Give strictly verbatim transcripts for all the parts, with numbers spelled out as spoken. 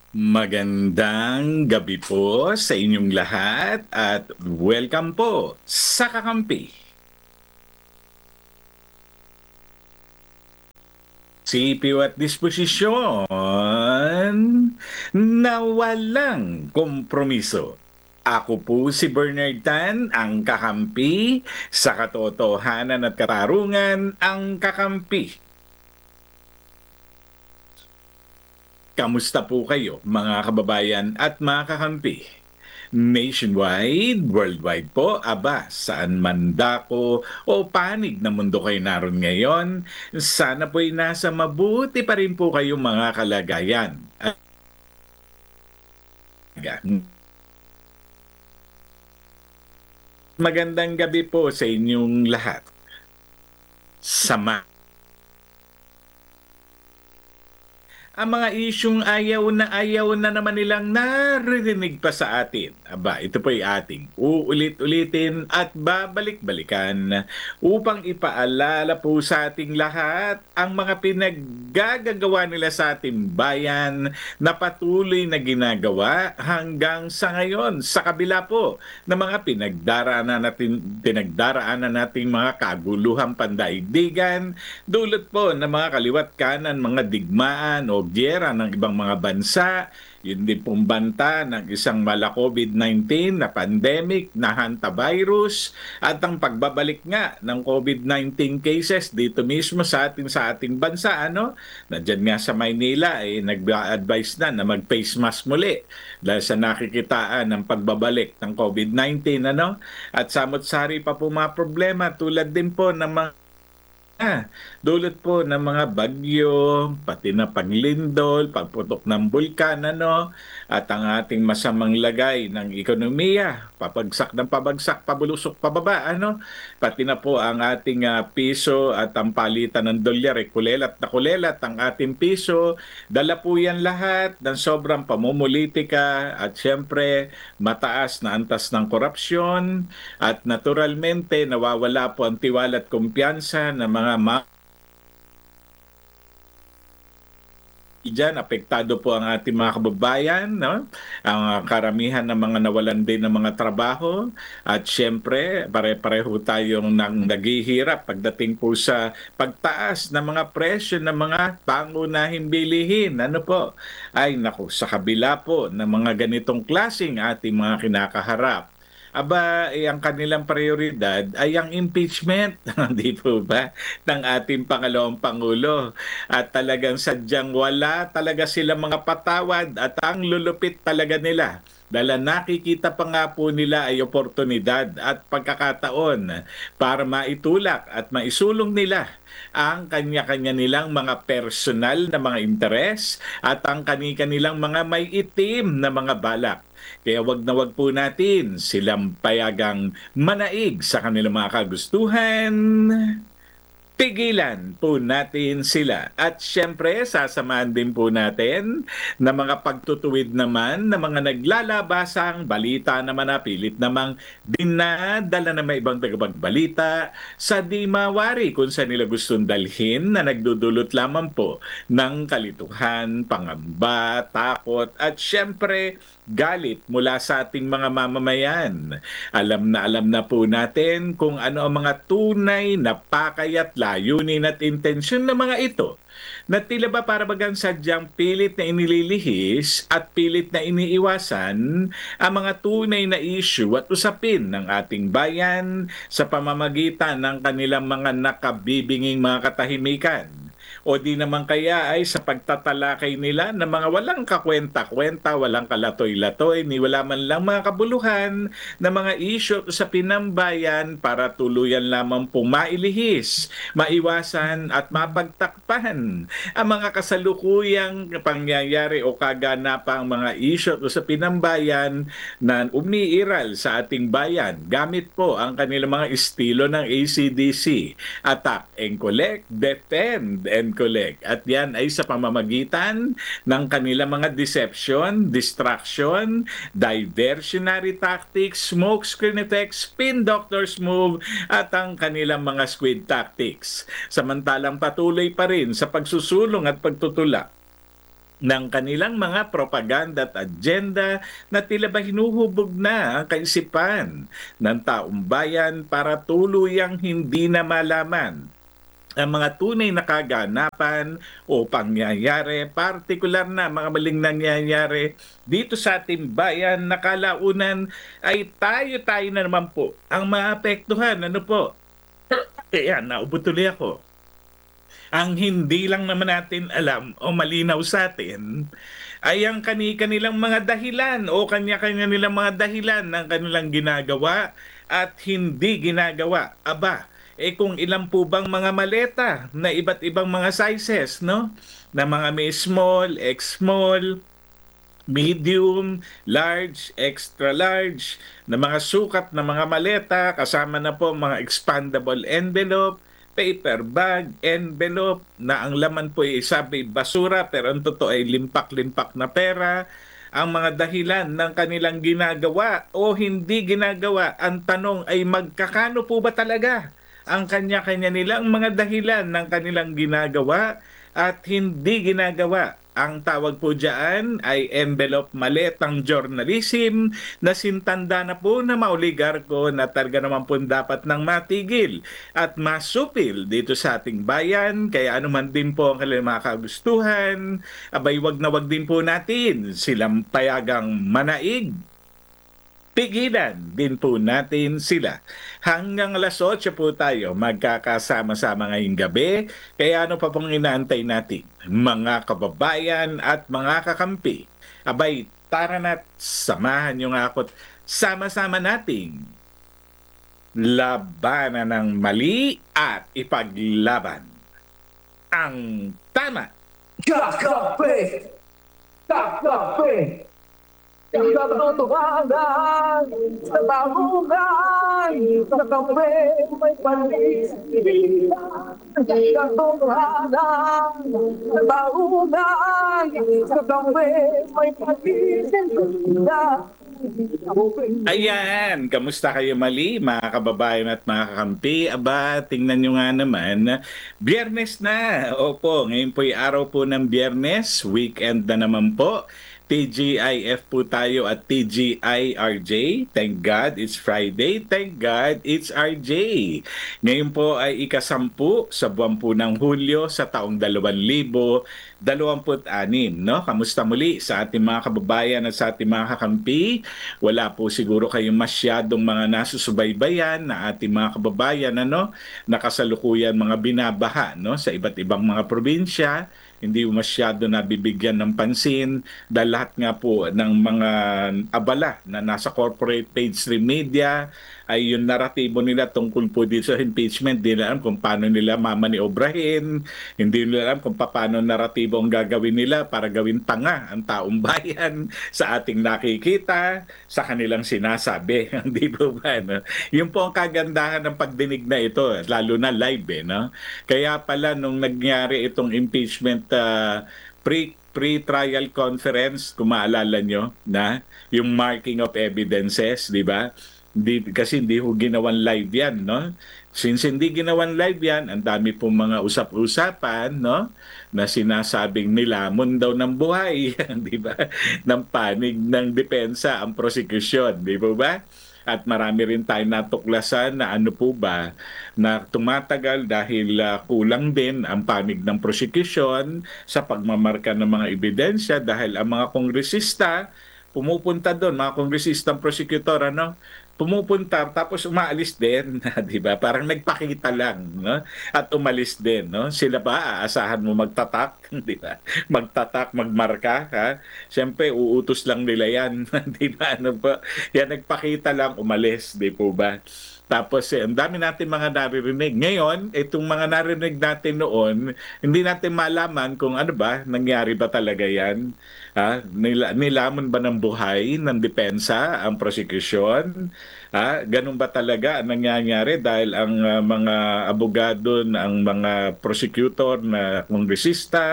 Magandang gabi po sa inyong lahat at welcome po sa Kakampi. Sipyo at disposisyon na walang kompromiso. Ako po si Bernard Tan, ang kakampi sa katotohanan at katarungan, ang kakampi. Kamusta po kayo mga kababayan at mga kakampi? Nationwide, worldwide po, aba, saan man dako o panig na mundo kayo naroon ngayon, sana po'y nasa mabuti pa rin po kayong mga kalagayan. Magandang gabi po sa inyong lahat. Sama ang mga isyung ayaw na ayaw na naman nilang naririnig pa sa atin. Aba, ito po ay ating uulit-ulitin at babalik-balikan upang ipaalala po sa ating lahat ang mga pinaggagawa nila sa ating bayan na patuloy na ginagawa hanggang sa ngayon sa kabila po ng mga pinagdaraanan natin, pinagdaraanan nating mga kaguluhang pandaigdigan, dulot po ng mga kaliwat kanan, mga digmaan o giyera ng ibang mga bansa, yun din pong banta ng isang mala COVID nineteen na pandemic na hantavirus at ang pagbabalik nga ng COVID nineteen cases dito mismo sa ating sa ating bansa, ano? Nandiyan nga sa Maynila ay eh, nag-advise na na mag-face mask muli dahil sa nakikitaan ng pagbabalik ng COVID nineteen, ano? At samot-sari pa po mga problema tulad din po ng mga Ah, dulot po ng mga bagyo, pati na paglindol, pagputok ng bulkan, ano, at ang ating masamang lagay ng ekonomiya, pabagsak ng pabagsak, pabulusok pababa, ano, pati na po ang ating uh, piso at ang palitan ng dolyar, eh, kulelat na kulelat ang ating piso, dala po yan lahat ng sobrang pamumulitika at syempre mataas na antas ng korupsyon at naturalmente nawawala po ang tiwala at kumpiyansa ng mga mga Diyan, apektado po ang ating mga kababayan, no? Ang uh, karamihan ng mga nawalan din ng mga trabaho at syempre, pare-pareho tayong nang naghihirap pagdating po sa pagtaas ng mga presyo ng mga pangunahing bilihin. Ano po? Ay naku, sa kabila po ng mga ganitong klaseng ating mga kinakaharap, aba, eh, ang kanilang prioridad ay ang impeachment, di po ba, ng ating pangalawang Pangulo. At talagang sadyang wala talaga sila mga patawad at ang lulupit talaga nila. Dahil nakikita pa nga po nila ay oportunidad at pagkakataon para maitulak at maisulong nila ang kanya-kanya nilang mga personal na mga interes at ang kani-kanilang mga may itim na mga balak. Kaya wag na wag po natin silang payagang manaig sa kanilang mga kagustuhan. Pigilan po natin sila. At syempre, sasamahan din po natin na mga pagtutuwid naman na mga naglalabasang balita naman na pilit namang dinadala na may ibang tagapagbalita sa di mawari kung saan nila gustong dalhin na nagdudulot lamang po ng kalituhan, pangamba, takot at syempre galit mula sa ating mga mamamayan. Alam na alam na po natin kung ano ang mga tunay na pakay at layunin at intensyon ng mga ito na tila ba para bagang sadyang pilit na inililihis at pilit na iniiwasan ang mga tunay na issue at usapin ng ating bayan sa pamamagitan ng kanilang mga nakabibinging mga katahimikan. O di naman kaya ay sa pagtatalakay nila ng mga walang kakwenta-kwenta, walang kalatoy-latoy, ni wala man lang mga kabuluhan na mga isyo sa pinambayan para tuluyan lamang pong mailihis, maiwasan at mapagtakpan ang mga kasalukuyang pangyayari o kaganapang mga isyo sa pinambayan na umiiral sa ating bayan gamit po ang kanilang mga estilo ng A C D C, attack and collect, defend and collect. At yan ay sa pamamagitan ng kanilang mga deception, distraction, diversionary tactics, smoke screen effects, spin doctor's move, at ang kanilang mga squid tactics. Samantalang patuloy pa rin sa pagsusulong at pagtutulak ng kanilang mga propaganda at agenda na tila ba hinuhubog na ang kaisipan ng taong bayan para tuluyang hindi na malaman ang mga tunay na kaganapan o pangyayari, partikular na mga maling nangyayari dito sa ating bayan na kalaunan ay tayo-tayo na naman po ang maapektuhan. Ano po? Kaya naubo tuloy ako. Ang hindi lang naman natin alam o malinaw sa atin ay ang kani-kanilang mga dahilan o kanya-kanya nilang mga dahilan ng kanilang ginagawa at hindi ginagawa. Aba, eh kung ilan po bang mga maleta na iba't ibang mga sizes, no? Na mga may small, X-small, medium, large, extra large, na mga sukat na mga maleta, kasama na po mga expandable envelope, paper bag, envelope, na ang laman po ay sabi basura pero ang totoo ay limpak-limpak na pera. Ang mga dahilan ng kanilang ginagawa o hindi ginagawa, ang tanong ay magkakano po ba talaga ang kanya-kanya nilang mga dahilan ng kanilang ginagawa at hindi ginagawa. Ang tawag po dyan ay envelope maletang journalism na sintanda na po na maoligarko na talaga naman po dapat nang matigil at masupil dito sa ating bayan. Kaya anuman din po ang kanilang mga kagustuhan, abay wag na wag din po natin silang payagang manaig. Pigilan din po natin sila. Hanggang alas otso po tayo magkakasama-sama ngayong gabi. Kaya ano pa pong inaantay natin? Mga kababayan at mga kakampi. Abay, tara na't samahan niyo nga ako't sama-sama nating labanan ng mali at ipaglaban ang tama. Kakape! Kakape! Ang katotohanan sa tahunan sa kape may panisibilidad. Ang katotohanan sa tahunan sa kape may panisibilidad. Ayan, kamusta kayo mali, mga kababayan at mga kakampi? Aba, tingnan nyo nga naman, Biyernes na. Opo, ngayon po'y araw po ng Biyernes, weekend na naman po. T G I F po tayo at T G I R J. Thank God it's Friday. Thank God it's R J. Ngayon po ay ikasampu sa buwan po ng Hulyo sa taong dalawang libo dalawamput anim, no? Kamusta muli sa ating mga kababayan at sa ating mga kakampi? Wala po siguro kayong masyadong mga nasusubaybayan na ating mga kababayan, ano? Nakasalukuyan mga binabaha, no? Sa iba't ibang mga probinsya. Hindi masyado nabibigyan ng pansin dahil lahat nga po ng mga abala na nasa corporate mainstream media ay yung naratibo nila tungkol po dito sa impeachment. Hindi nila alam kung paano nila mamaniobrahin, hindi nila alam kung paano naratibo ang gagawin nila para gawin tanga ang taong bayan sa ating nakikita, sa kanilang sinasabi. Hindi po ba? No? Yun po ang kagandahan ng pagdinig na ito, lalo na live. Eh, no? Kaya pala nung nangyari itong impeachment uh, pre pre-trial conference, kung maalala nyo, na yung marking of evidences, di ba? Di, kasi hindi ho ginawan live yan, no? Since hindi ginawan live yan, ang dami pong mga usap-usapan, no? Na sinasabing nilamon daw ng buhay, di ba? Ng panig ng depensa ang prosecution, di ba ba? At marami rin tayong natuklasan na ano po ba, na tumatagal dahil uh, kulang din ang panig ng prosecution sa pagmamarka ng mga ebidensya dahil ang mga kongresista pumupunta doon, mga kongresistang prosecutor, ano, pumupunta tapos umaalis din, 'di ba? Parang nagpakita lang, no? At umalis din, no? Sila ba aasahan mo magtatak, 'di ba? Magtatak, magmarka, ha? Siyempre uutos lang nila 'yan, 'di ba? Ano pa? Yan nagpakita lang, umalis, 'di po ba? Tapos eh, ang dami natin mga naririnig. Ngayon, itong mga narinig natin noon, hindi natin malaman kung ano ba, nangyari ba talaga yan. Ha? Nila, nilamon ba ng buhay ng depensa ang prosecution? Ha? Ganun ba talaga ang nangyayari dahil ang uh, mga abogado, ang mga prosecutor na kongresista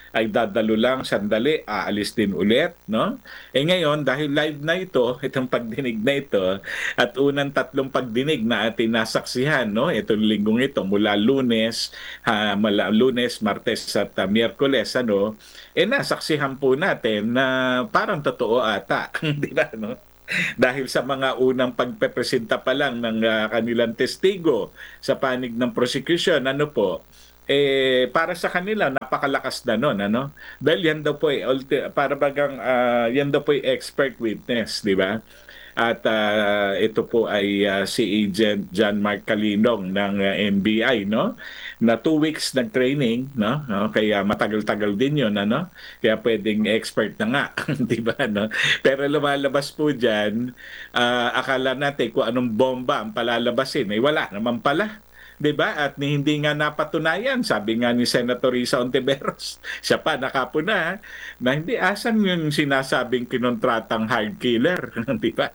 ay dadalo lang sandali, aalis din ulit, no? Eh ngayon, dahil live na ito, itong pagdinig na ito, at unang tatlong pagdinig na ating nasaksihan, no? Itong linggong ito, mula Lunes, ha, mula Lunes, Martes at uh, Miyerkules, ano? Eh nasaksihan po natin na parang totoo ata, di ba, no? Dahil sa mga unang pagpepresenta pa lang ng ah, kanilang testigo sa panig ng prosecution, ano po, eh para sa kanila napakalakas na nun, ano? Dahil yan daw po eh, ulti- para bagang ah, yan daw po ay expert witness, di ba? At ah, ito po ay ah, si Agent John Mark Kalinong ng ah, N B I, no? Na two weeks nag-training, no? No? Kaya matagal-tagal din yun, ano? Kaya pwedeng expert na nga, di ba, no? Pero lumalabas po dyan, ah, akala natin kung anong bomba ang palalabasin. Eh, wala naman pala. 'Di ba? At ni hindi nga napatunayan, sabi nga ni Senator Risa Ontiveros, siya pa nakapuna, na hindi asan yung sinasabing kinontratang hard killer, 'di ba?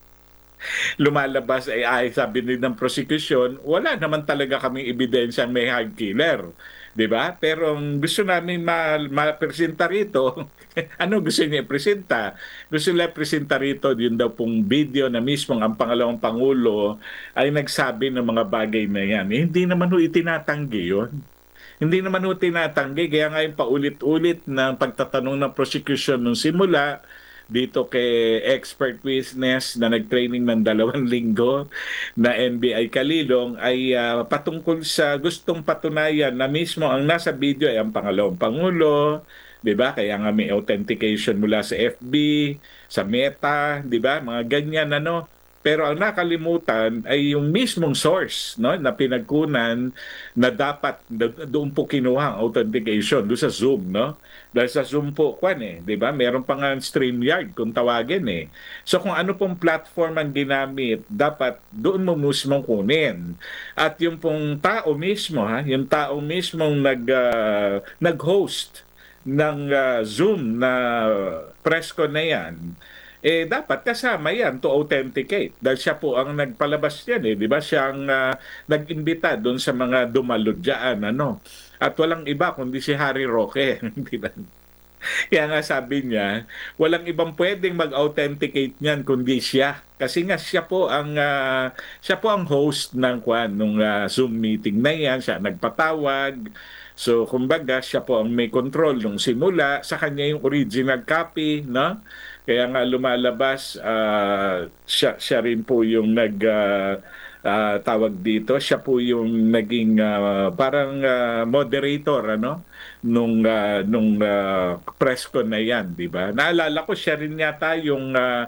Lumalabas ay, ay sabi din ng prosecution, wala naman talaga kaming ebidensya may hard killer. 'Di ba? Pero ang gusto namin ma ma-presenta rito, ano gusto niya presenta? Gusto nila presenta rito yun daw pong video na mismo ang pangalawang pangulo ay nagsabi ng mga bagay na yan. Eh, hindi naman ho itinatanggi yun. Hindi naman ho tinatanggi, kaya nga yung paulit-ulit na pagtatanong ng prosecution nung simula, dito kay expert witness na nag-training ng dalawang linggo na N B I Kalilong ay ah, patungkol sa gustong patunayan na mismo ang nasa video ay ang pangalawang pangulo, 'di ba? Kaya nga may authentication mula sa F B, sa Meta, 'di ba? Mga ganyan ano. Pero ang nakalimutan ay yung mismong source, no, na pinagkunan na dapat do- doon po kinuha ang authentication doon sa Zoom, no? Dahil sa Zoom po, kwan eh, di ba? Meron pa nga StreamYard kung tawagin eh. So kung ano pong platform ang ginamit, dapat doon mo mismo kunin. At yung pong tao mismo, ha, yung tao mismong nag, ah, nag-host ng ah, Zoom na press ko na yan, eh dapat kasama yan to authenticate dahil siya po ang nagpalabas yan eh, di ba? Siya ang ah, nag-imbita doon sa mga dumalo dyan, ano. At walang iba kundi si Harry Roque, di ba? Kaya nga sabi niya, walang ibang pwedeng mag-authenticate niyan kundi siya. Kasi nga siya po ang ah, siya po ang host ng kwan nung ah, Zoom meeting na yan, siya nagpatawag. So kumbaga siya po ang may control nung simula, sa kanya yung original copy, no? Kaya nga lumalabas ah, siya siya rin po yung nag ah, ah, tawag dito, siya po yung naging ah, parang ah, moderator, ano, nung ah, nung ah, press con na 'yan, 'di ba? Naalala ko siya rin yata yung ah,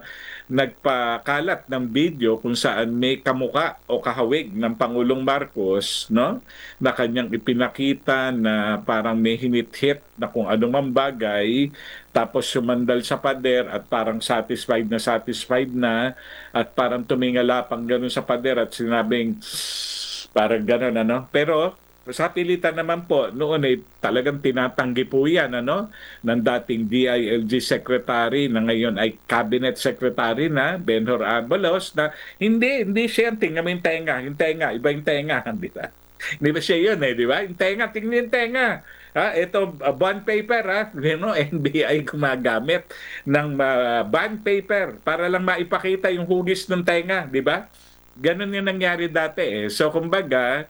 nagpakalat ng video kung saan may kamuka o kahawig ng Pangulong Marcos, no? Na kanyang ipinakita na parang may hinit-hit na kung anumang bagay, tapos sumandal sa pader at parang satisfied na satisfied na, at parang tumingalapang ganun sa pader at sinabing parang ganun, ano. Pero sa pilitan naman po, noon ay talagang tinatanggi po yan, ano, ng dating D I L G Secretary na ngayon ay Cabinet Secretary na, Benhur Abalos, na hindi, hindi siya yung tingnan mo yung tenga, yung tenga, iba yung tenga, di ba? Hindi ba siya yun eh, di ba? Yung tenga, tingnan yung tenga. Ha, ito, uh, bond paper, ha? You know, N B I gumagamit ng uh, bond paper para lang maipakita yung hugis ng tenga, di ba? Ganun yung nangyari dati eh. So, kumbaga,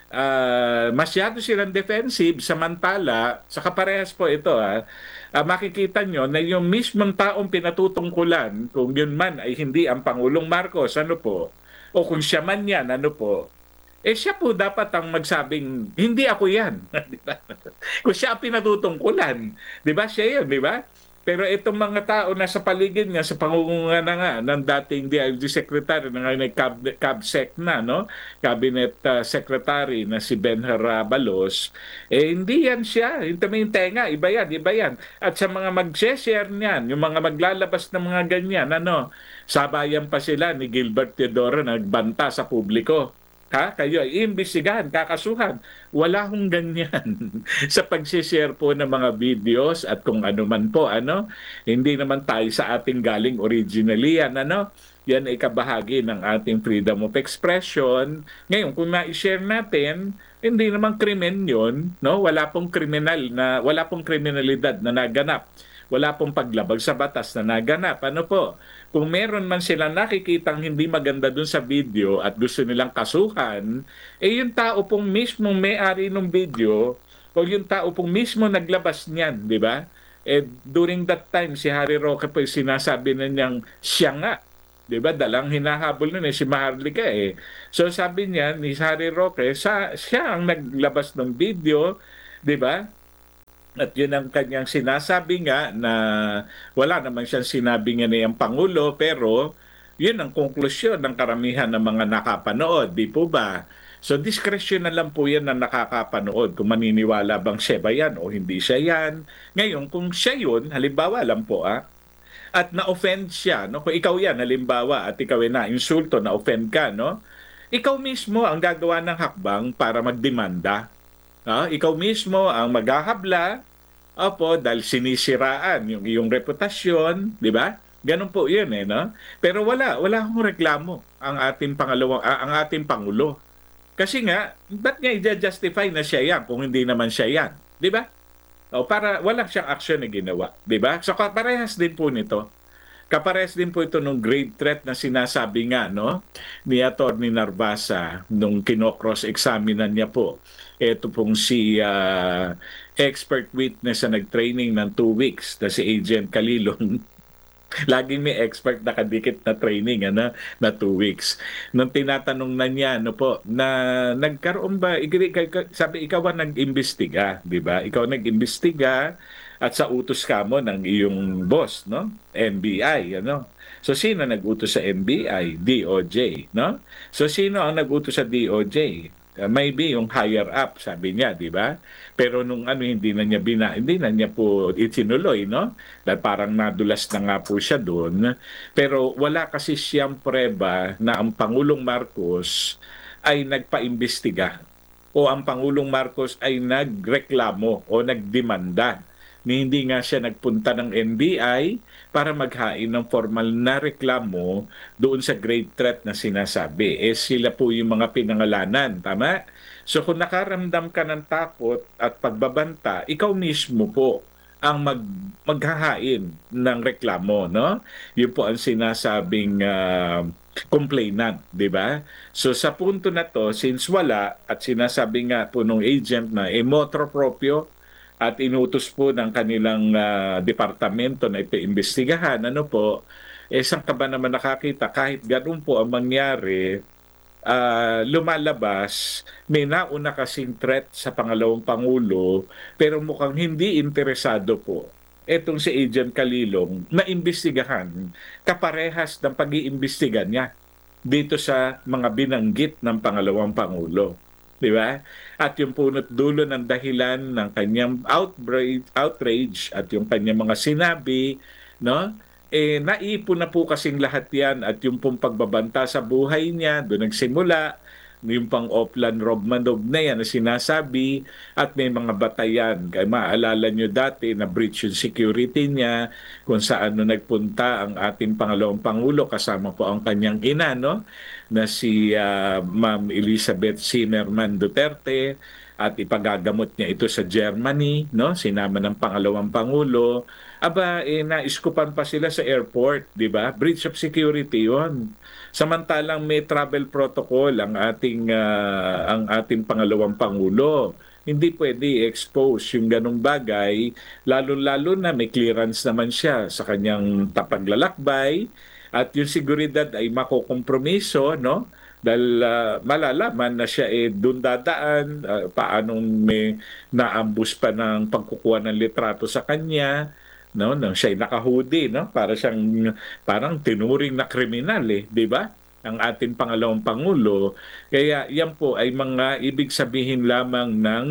ah, masyado silang defensive, samantala sa kaparehas po ito, ha, ah, makikita nyo na yung mismong taong pinatutungkulan, kung yun man ay hindi ang Pangulong Marcos, ano po, o kung siya man yan, ano po, eh siya po dapat ang magsabing hindi ako yan. Di ba? Kung siya ang pinatutungkulan, di ba, siya yun, di ba? Pero itong mga tao na sa paligid nga, sa pangunguna na nga ng dating D I L G Secretary na ngayon ay Cab CABSEC na, no? Cabinet ah, Secretary na si Benhur Abalos, eh hindi yan siya. Yung yung tenga, iba yan, iba yan. At sa mga mag-share niyan, yung mga maglalabas ng mga ganyan, ano, sabayan pa sila ni Gilbert Teodoro na nagbanta sa publiko. Ha? Kayo ay iimbestigahan, kakasuhan. Wala hong ganyan sa pag-share po ng mga videos at kung ano man po, ano. Hindi naman tayo sa ating galing originally yan, ano. Yan ay kabahagi ng ating freedom of expression. Ngayon, kung ma-share natin, hindi naman krimen yun, no? Wala pong kriminal na, wala pong kriminalidad na naganap. Wala pong paglabag sa batas na naganap. Ano po? Kung meron man silang nakikitang hindi maganda dun sa video at gusto nilang kasuhan, eh yung tao pong mismong may-ari ng video o yung tao pong mismo naglabas niyan, di ba? Eh during that time, si Harry Roque po sinasabi na niyang siya nga. Di ba? Dalang hinahabol nun eh, si Maharlika eh. So sabi niya ni Harry Roque, sa, siya ang naglabas ng video, di ba? At yun ang kanyang sinasabi nga na wala naman siyang sinabi nga na yung Pangulo, pero yun ang konklusyon ng karamihan ng mga nakapanood, di po ba? So discretion na lang po yan ng nakakapanood kung maniniwala bang siya ba yan o hindi siya yan. Ngayon, kung siya yun, halimbawa lang po ah, at na-offend siya, no? Kung ikaw yan, halimbawa, at ikaw ay na-insulto, na-offend ka, no? Ikaw mismo ang gagawa ng hakbang para magdemanda. Ah, ikaw mismo ang maghahabla, opo, dahil sinisiraan yung iyong reputasyon, di ba? Ganun po yun eh, no? Pero wala, wala akong reklamo ang ating pangalawang, ah, ang ating Pangulo. Kasi nga, ba't nga i-justify na siya yan kung hindi naman siya yan? Di ba? O para walang siyang action na ginawa, di ba? So parehas din po nito. Kapares din po ito nung grave threat na sinasabi nga no ni Attorney Narvasa nung kino-cross-examinan niya po. Ito pong si uh, expert witness na nag-training ng two weeks na si Agent Calilong. Laging may expert na kadikit na training ano, na two weeks. Nung tinatanong na niya no po na nagkaroon ba sabi ikaw ang nag-imbestiga, di ba? Ikaw nag-imbestiga at sa utos ka mo ng iyong boss, no? N B I, ano? So, sino nag-utos sa N B I? D O J, no? So, sino ang nag-utos sa D O J? Uh, maybe yung higher up, sabi niya, di ba? Pero nung ano, hindi na niya bina, hindi na niya po itinuloy, no? Dahil parang nadulas na nga po siya doon. Pero wala kasi siyang preba na ang Pangulong Marcos ay nagpa-imbestiga o ang Pangulong Marcos ay nagreklamo o nagdemanda ni hindi nga siya nagpunta ng N B I para maghain ng formal na reklamo doon sa grave threat na sinasabi. Eh sila po yung mga pinangalanan, tama? So kung nakaramdam ka ng takot at pagbabanta, ikaw mismo po ang mag maghahain ng reklamo, no? Yun po ang sinasabing uh, complainant, di ba? So sa punto na to, since wala at sinasabi nga po nung agent na e motu proprio at inutos po ng kanilang uh, departamento na ipaimbestigahan, ano po, eh saan ka ba naman nakakita kahit ganun po ang mangyari, uh, lumalabas, may nauna kasing threat sa pangalawang Pangulo, pero mukhang hindi interesado po etong si Agent Calilong na imbestigahan kaparehas ng pag-iimbestiga niya dito sa mga binanggit ng pangalawang Pangulo. Di ba? At yung punot dulo ng dahilan ng kanyang outrage, outrage at yung kanyang mga sinabi, no? Eh, naipon na po kasing lahat yan at yung pong pagbabanta sa buhay niya, doon nagsimula, yung pang Oplan Robmanov na yan na sinasabi at may mga batayan. Kaya maalala nyo dati na breach yung security niya kung saan no nagpunta ang ating pangalawang Pangulo kasama po ang kanyang ina, no? Na si uh, Ma'am Elizabeth Zimmerman Duterte at ipagagamot niya ito sa Germany, no? Sinama ng pangalawang Pangulo. Aba, eh, naiskupan pa sila sa airport, di ba? Breach of security yon. Samantalang may travel protocol ang ating uh, ang ating pangalawang Pangulo. Hindi pwede expose yung ganong bagay, lalo-lalo na may clearance naman siya sa kanyang tapaglalakbay at yung seguridad ay makokompromiso, no? Dahil uh, malalaman na siya eh doon dadaan, uh, paanong may naambus pa ng pagkukuha ng litrato sa kanya, no, nang siya ay naka-hoodie, no, para siyang parang tinuring na kriminal eh, di ba? ang ating pangalawang pangulo. Kaya yan po ay mga ibig sabihin lamang ng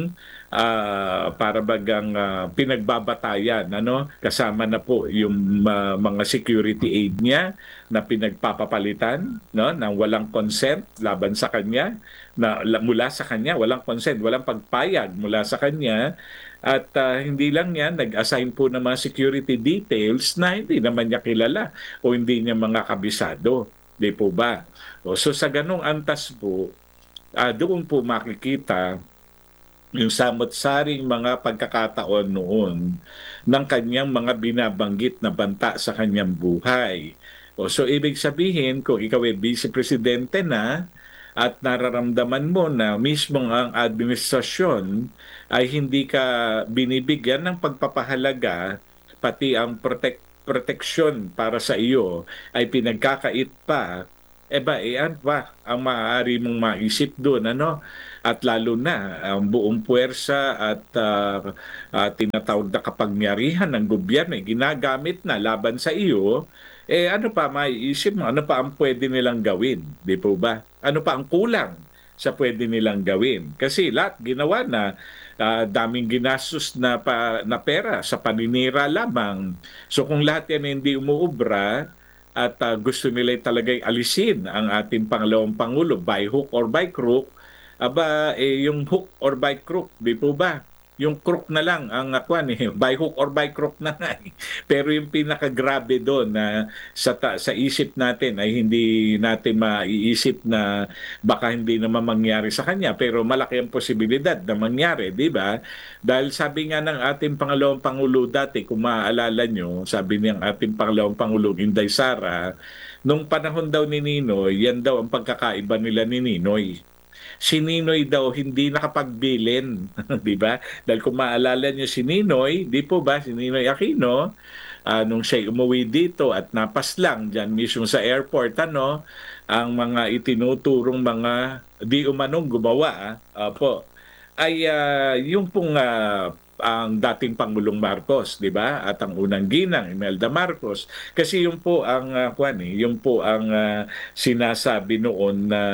ah, para bagang ah, pinagbabatayan, ano, kasama na po yung ah, mga security aid niya na pinagpapapalitan, no, ng walang consent laban sa kanya, na la- mula sa kanya, walang consent, walang pagpayag mula sa kanya. At ah, hindi lang yan, nag-assign po ng mga security details na hindi naman niya kilala o hindi niya mga kabisado. Di po ba? O, so sa ganong antas po, ah, doon po makikita yung samot-saring mga pagkakataon noon ng kanyang mga binabanggit na banta sa kanyang buhay. O, so ibig sabihin, kung ikaw ay vice presidente na at nararamdaman mo na mismo ang administrasyon ay hindi ka binibigyan ng pagpapahalaga, pati ang protect proteksyon para sa iyo ay pinagkakait pa, eh ba, eh ano ba ang maaari mong maisip doon, ano? At lalo na ang buong puwersa at ah, ah, tinatawag na kapangyarihan ng gobyerno ay ginagamit na laban sa iyo, eh ano pa maiisip mo? Ano pa ang pwede nilang gawin? Di po ba? Ano pa ang kulang sa pwede nilang gawin? Kasi lahat ginawa na, ah, daming ginastos na, pa, na pera sa paninira lamang. So kung lahat yan ay hindi umuubra, at ah, gusto nila talagang alisin ang ating pangalawang pangulo by hook or by crook, aba, eh, yung hook or by crook, di po ba? Yung crook na lang ang akuan eh, by hook or by crook na nga eh. Pero yung pinakagrabe doon na sa, ta- sa isip natin ay hindi natin maiisip na baka hindi naman mangyari sa kanya, pero malaki ang posibilidad na mangyari, di ba? Dahil sabi nga ng ating pangalawang pangulo dati, kung maaalala nyo, sabi niyang ating pangalawang pangulo, Inday Sara, nung panahon daw ni Ninoy, yan daw ang pagkakaiba nila ni Ninoy. Si Ninoy daw hindi nakapagbilin, di ba? Dahil kung maalala niyo si Ninoy, di po ba, si Ninoy Aquino, ah, nung siya umuwi dito at napas lang dyan mismo sa airport, ano, ang mga itinuturong mga di umanong gumawa, ah, po, ay ah, yung pong ah, ang dating Pangulong Marcos, di ba? At ang unang ginang, Imelda Marcos. Kasi yung po ang, uh, kwan, eh, yung po ang ah, sinasabi noon na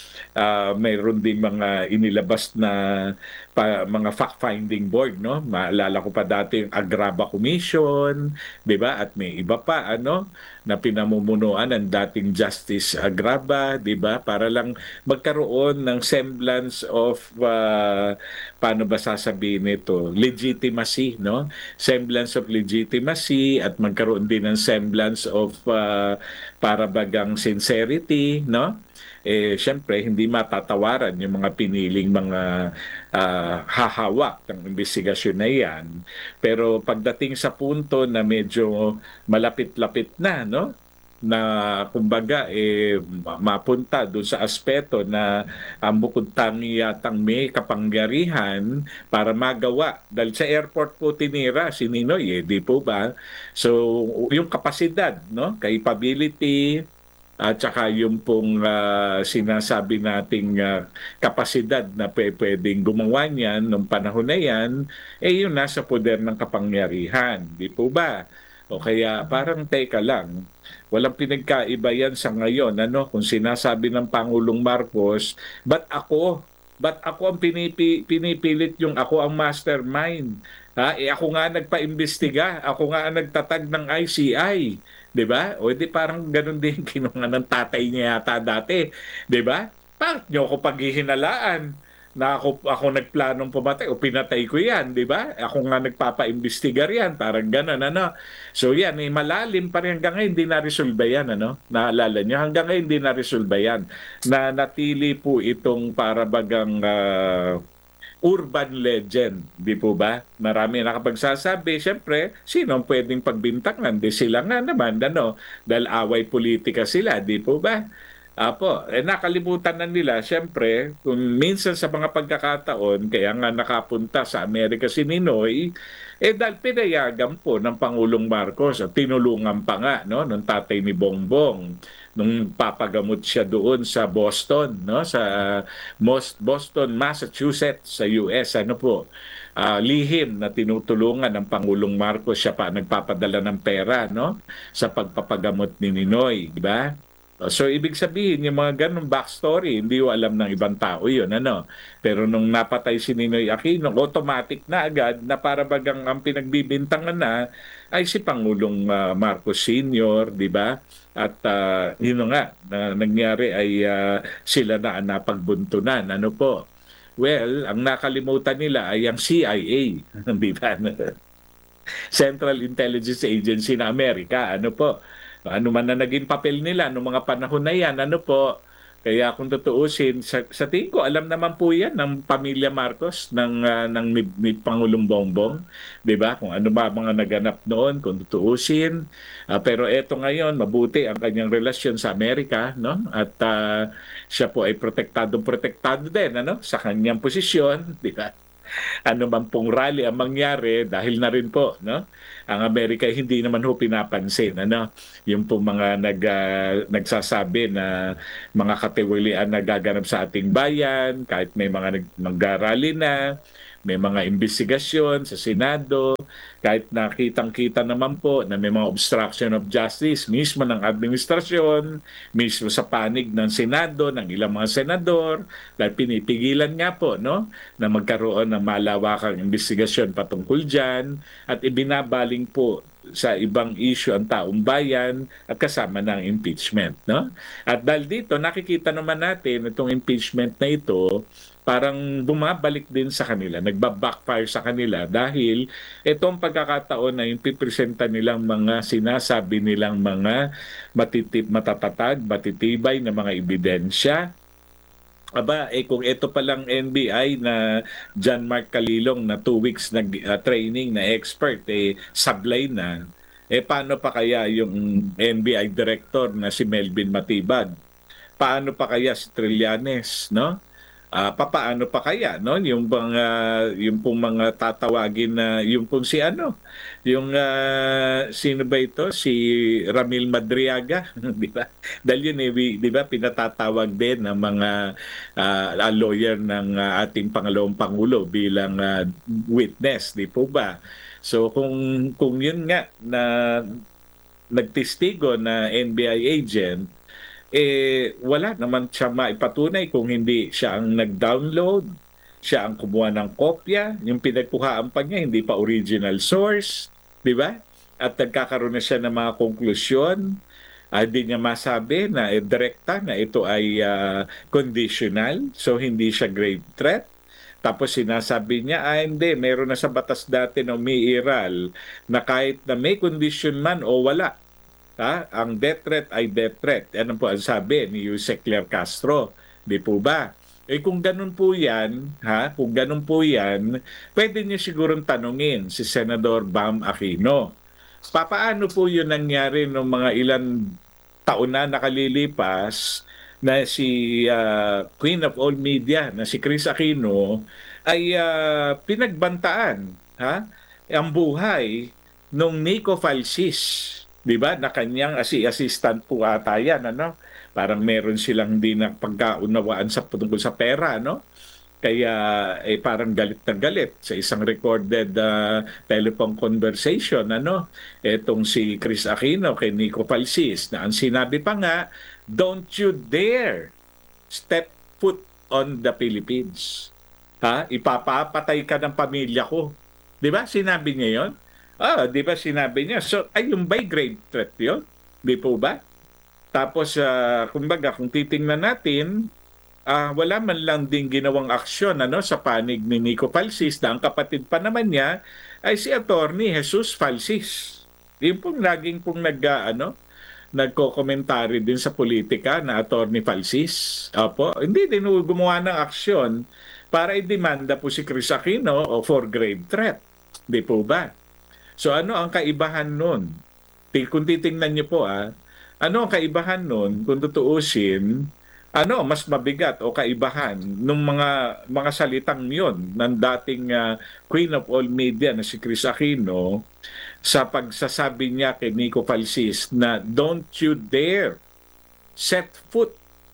ah, mayroon ding mga inilabas na pa, mga fact-finding board, no? Maalala ko pa dati yung Agraba Commission, 'di ba? At may iba pa, ano, na pinamumunuan ng dating Justice Agraba, 'di ba? Para lang magkaroon ng semblance of ah, paano ba sasabihin nito? Legitimacy, no? Semblance of legitimacy at magkaroon din ng semblance of ah, para bagang sincerity, no? Eh syempre hindi matatawaran yung mga piniling mga ah, hahawak ng investigasyon na yan. Pero pagdating sa punto na medyo malapit-lapit na, no? Na kumbaga eh ma- mapunta doon sa aspeto na ang bukod tangi yatang may kapangyarihan para magawa dahil sa airport po tinira si Ninoy, eh di po ba? So yung kapasidad, no, capability at saka yung pong ah, sinasabi nating ah, kapasidad na pwe- pwedeng gumawa niyan nung panahon na yan, eh yun nasa poder ng kapangyarihan. Di po ba? O kaya parang teka lang, walang pinagkaiba yan sa ngayon. Ano? Kung sinasabi ng Pangulong Marcos, ba't ako? Ba't ako ang pinipi, pinipilit yung ako ang mastermind? Ha? Eh ako nga nagpa-imbestiga, ako nga ang nagtatag ng I C I. 'Di ba? O di parang ganun din kinuha ng tatay niya yata dati, 'di ba? Bakit niyo ako paghihinalaan na ako ako nagplanong pumatay o pinatay ko 'yan, 'di ba? Ako nga nagpapa-imbestiga riyan, parang ganun, ano. So yan, eh, malalim pa rin hanggang ngayon hindi na-resolve yan, ano. Naalala niyo hanggang ngayon hindi na-resolve yan. Na natili po itong para bagang ah, urban legend, di po ba? Marami nakapagsasabi, syempre, sino ang pwedeng pagbintangan? Di sila nga naman, ano, dahil away politika sila, di po ba? Apo, eh nakalimutan na nila, syempre, kung minsan sa mga pagkakataon, kaya nga nakapunta sa Amerika si Ninoy, eh dahil pinayagan po ng Pangulong Marcos, at tinulungan pa nga, no, ng tatay ni Bongbong, nung papagamot siya doon sa Boston, no, sa Mos- Boston, Massachusetts, sa U S, ano po, ah, lihim na tinutulungan ng Pangulong Marcos, siya pa nagpapadala ng pera, no, sa pagpapagamot ni Ninoy, di ba? Oh, so ibig sabihin yung mga ganong backstory, hindi ko alam ng ibang tao yun, ano. Pero nung napatay si Ninoy Aquino, automatic na agad na para bagang ang pinagbibintangan na ay si Pangulong ah, Marcos Senior, di ba? At ah, yun na nga, na nangyari ay ah, sila na ang napagbuntunan. Ano po? Well, ang nakalimutan nila ay ang C I A, di ba? Central Intelligence Agency na Amerika. Ano po? Ano man na naging papel nila noong mga panahon na yan, ano po? Kaya kung tutuusin, sa, sa tingin ko, alam naman po yan ng pamilya Marcos, ng, ah, ng ni, ni Pangulong Bongbong, di ba? Kung ano ba mga naganap noon, kung tutuusin. Ah, pero eto ngayon, mabuti ang kanyang relasyon sa Amerika, no? At ah, siya po ay protektado-protektado din, ano? Sa kanyang posisyon, di ba? Ano man pong rally ang mangyari dahil na rin po, no? Ang Amerika ay hindi naman ho pinapansin, ano? Yung pong mga nag ah, nagsasabi na mga katiwalian na gaganap sa ating bayan, kahit may mga nag mag-rally na, may mga investigasyon sa Senado, kahit nakitang-kita naman po na may mga obstruction of justice mismo ng administrasyon, mismo sa panig ng Senado, ng ilang mga senador, dahil pinipigilan nga po, no? Na magkaroon ng malawakang investigasyon patungkol dyan at ibinabaling po sa ibang issue ang taong bayan at kasama ng impeachment, no? At dahil dito nakikita naman natin itong impeachment na ito parang bumabalik din sa kanila, nagba-backfire sa kanila dahil itong pagkakataon na yung pipresenta nilang mga sinasabi nilang mga matitip, matatatag, matitibay na mga ebidensya. Aba, eh kung ito palang N B I na John Mark Calilong na two weeks nag uh, training na expert eh sablay na, eh paano pa kaya yung N B I director na si Melvin Matibag? Paano pa kaya si Trillanes, no? Ah, papaano pa kaya, no? Yung bang ah, yung pong mga tatawagin na yung pong si ano, yung ah, sino ba ito? Si Ramil Madriaga, di ba? Dahil yun eh, wi- di ba, pinatatawag din ng mga ah, ah, lawyer ng ah, ating Pangalawang Pangulo bilang ah, witness, di po ba? So kung kung yun nga na nagtestigo na N B I agent, eh wala naman siya maipatunay kung hindi siya ang nag-download, siya ang kumuha ng kopya, yung pinagkuhaan pa niya hindi pa original source, di ba? At nagkakaroon na siya ng mga konklusyon, ah, di niya masabi na eh, direkta na ito ay ah, conditional, so hindi siya grave threat. Tapos sinasabi niya, ah hindi, meron na sa batas dati na umiiral na kahit na may condition man o wala, ha? Ang death threat ay death threat. Yan po ang sabi ni Yusek Claire Castro. Di po ba? Eh kung ganun po yan, ha? Kung ganun po yan, pwede niyo sigurong tanungin si Senador Bam Aquino. Papaano po yun nangyari ng mga ilan taon na nakalilipas na si ah, Queen of All Media, na si Chris Aquino, ay ah, pinagbantaan, ha? Ang buhay nung Nico Falsis, 'di ba? Na kanyang asi assistant po ata 'yan, ano? Parang meron silang di na pagkaunawaan sa tungkol sa pera, no? Kaya eh parang galit na galit sa isang recorded ah, telephone conversation, ano? Etong si Chris Aquino kay Nico Falsis na ang sinabi pa nga, don't you dare step foot on the Philippines. Ha? Ipapapatay ka ng pamilya ko. 'Di ba? Sinabi niya 'yon. Ah, 'di ba sinabi niya? So, ay yung by grave threat 'yon. 'Di po ba? Tapos ah, kumbaga kung titingnan natin, ah, wala man lang din ginawang aksyon ano sa panig ni Nico Falsis na ang kapatid pa naman niya ay si Attorney Jesus Falsis. Yung pong laging pong nag ah, ano nagko-komentary din sa politika na Attorney Falsis. Opo, hindi din ho gumawa ng aksyon para idemanda po si Chris Aquino o for grave threat. Di po ba? So ano ang kaibahan nun? Ti- Kung titingnan niyo po ah, ano ang kaibahan nun kung tutuusin, ano mas mabigat o kaibahan nung mga mga salitang yon ng dating ah, Queen of All Media na si Chris Aquino sa pagsasabi niya kay Nico Falsis na don't you dare set foot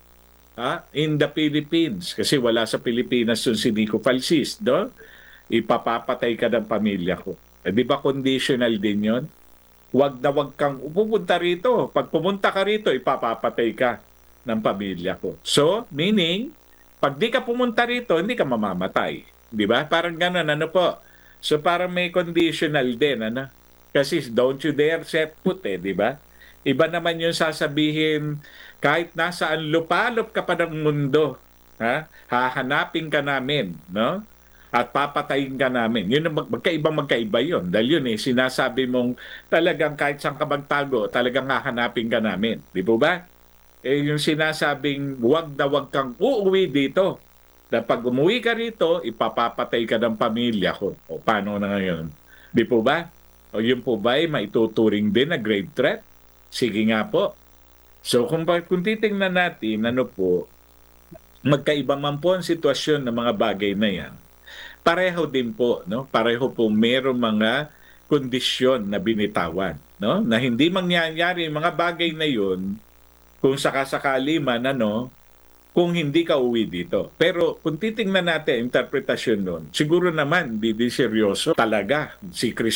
ha, in the Philippines kasi wala sa Pilipinas yun si Nico Falsis, do? Ipapapatay ka ng pamilya ko. Eh, di ba conditional din yon? wag na wag kang pupunta rito. Pag pumunta ka rito, ipapapatay ka ng pamilya ko. So, meaning, pag di ka pumunta rito, hindi ka mamamatay. Di ba? Parang ganun, ano po. So, parang may conditional din, ano? Kasi don't you dare set foot, eh, di ba? Iba naman yung sasabihin, kahit nasaan lupalop ka pa ng mundo, ha? Hahanapin ka namin, no? At papatayin ka namin. Yun ang mag- magkaibang magkaiba yun. Dahil yun eh, sinasabi mong talagang kahit saan ka magtago, talagang hahanapin ka namin. Di po ba? Eh yung sinasabing wag na wag kang uuwi dito. Na pag umuwi ka rito, ipapapatay ka ng pamilya ko. O paano na ngayon? Di po ba? O yun po ba ay maituturing din na grave threat? Sige nga po. So kung, pa- kung titingnan natin, ano po, magkaiba man po ang sitwasyon ng mga bagay na yan, pareho din po, no? Pareho po merong mga kondisyon na binitawan, no? Na hindi mangyayari yung mga bagay na yun kung sakasakali man, ano, kung hindi ka uwi dito. Pero kung titingnan natin interpretasyon nun, siguro naman, di di seryoso talaga si Chris